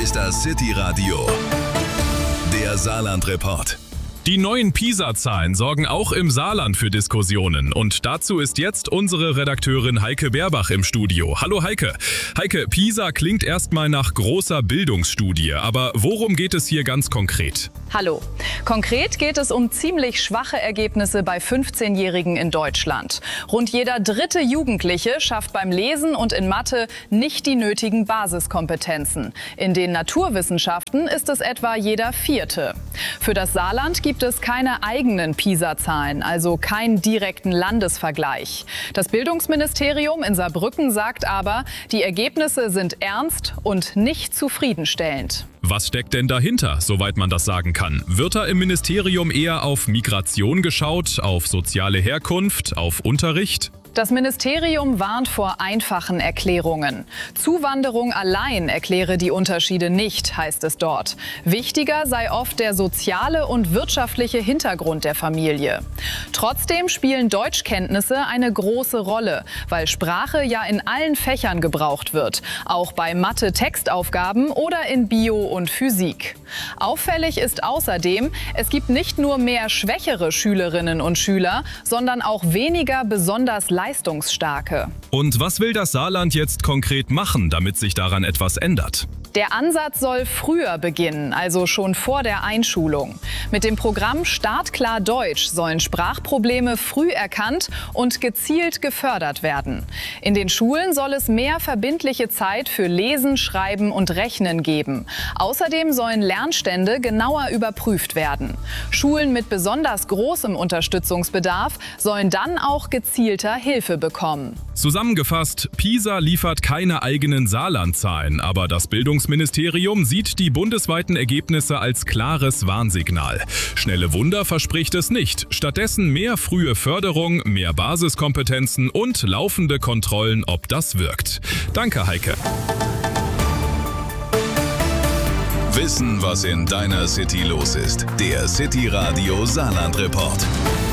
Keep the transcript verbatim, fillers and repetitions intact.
ist das City Radio, der Saarland-Report. Die neuen PISA-Zahlen sorgen auch im Saarland für Diskussionen. Und dazu ist jetzt unsere Redakteurin Heike Berbach im Studio. Hallo Heike. Heike, PISA klingt erstmal nach großer Bildungsstudie. Aber worum geht es hier ganz konkret? Hallo. Konkret geht es um ziemlich schwache Ergebnisse bei fünfzehnjährigen in Deutschland. Rund jeder dritte Jugendliche schafft beim Lesen und in Mathe nicht die nötigen Basiskompetenzen. In den Naturwissenschaften ist es etwa jeder vierte. Für das Saarland gibt es keine eigenen PISA-Zahlen, also keinen direkten Landesvergleich. Das Bildungsministerium in Saarbrücken sagt aber, die Ergebnisse sind ernst und nicht zufriedenstellend. Was steckt denn dahinter, soweit man das sagen kann? Wird da im Ministerium eher auf Migration geschaut, auf soziale Herkunft, auf Unterricht? Das Ministerium warnt vor einfachen Erklärungen. Zuwanderung allein erkläre die Unterschiede nicht, heißt es dort. Wichtiger sei oft der soziale und wirtschaftliche Hintergrund der Familie. Trotzdem spielen Deutschkenntnisse eine große Rolle, weil Sprache ja in allen Fächern gebraucht wird, auch bei Mathe-Textaufgaben oder in Bio und Physik. Auffällig ist außerdem, es gibt nicht nur mehr schwächere Schülerinnen und Schüler, sondern auch weniger besonders leistungsstarke. Und was will das Saarland jetzt konkret machen, damit sich daran etwas ändert? Der Ansatz soll früher beginnen, also schon vor der Einschulung. Mit dem Programm Startklar Deutsch sollen Sprachprobleme früh erkannt und gezielt gefördert werden. In den Schulen soll es mehr verbindliche Zeit für Lesen, Schreiben und Rechnen geben. Außerdem sollen Lernstände genauer überprüft werden. Schulen mit besonders großem Unterstützungsbedarf sollen dann auch gezielter Hilfe bekommen. Zusammengefasst, PISA liefert keine eigenen Saarland-Zahlen, aber das Bildungsministerium sieht die bundesweiten Ergebnisse als klares Warnsignal. Schnelle Wunder verspricht es nicht. Stattdessen mehr frühe Förderung, mehr Basiskompetenzen und laufende Kontrollen, ob das wirkt. Danke, Heike. Wissen, was in deiner City los ist. Der City Radio Saarland-Report.